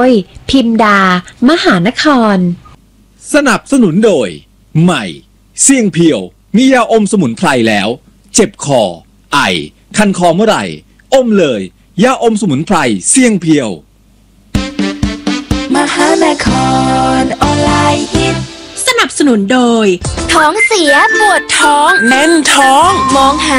พิมดามหานครสนับสนุนโดยใหม่เสี่ยงเพียวมียาอมสมุนไพรแล้วเจ็บคอไอคันคอเมื่อไหร่อมเลยยาอมสมุนไพรเสี่ยงเพียวมหานครออนไลน์ฮิตสนับสนุนโดยท้องเสียปวดท้องแน่นท้องมองหา